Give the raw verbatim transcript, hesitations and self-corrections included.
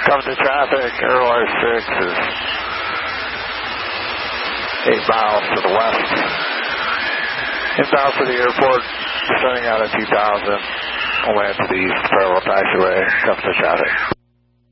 Comes to traffic, Airwire six is eight miles to the west. Inbound to the airport, descending out at two thousand, will land to the east, parallel taxiway, comes to traffic.